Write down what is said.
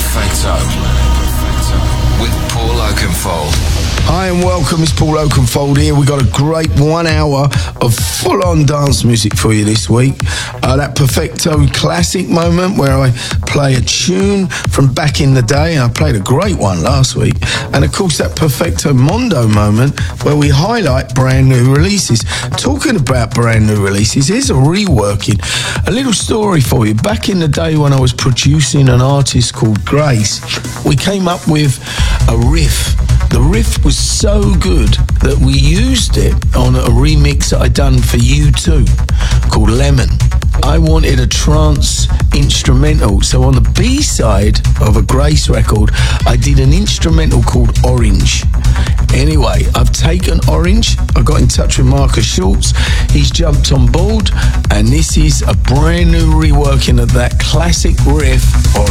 Perfecto with Paul Oakenfold. Hi and welcome, it's Paul Oakenfold here. We got a great 1 hour of full-on dance music for you this week. That Perfecto classic moment where I play a tune from back in the day, and I played a great one last week. And of course that Perfecto Mondo moment where we highlight brand new releases. Talking about brand new releases, here's a reworking. A little story for you. Back in the day when I was producing an artist called Grace, we came up with a riff. The riff was so good that we used it on a remix that I'd done for U2 called Lemon. I wanted a trance instrumental, so on the B-side of a Grace record, I did an instrumental called Orange. Anyway, I've taken Orange, I got in touch with Marcus Schultz, he's jumped on board, and this is a brand new reworking of that classic riff,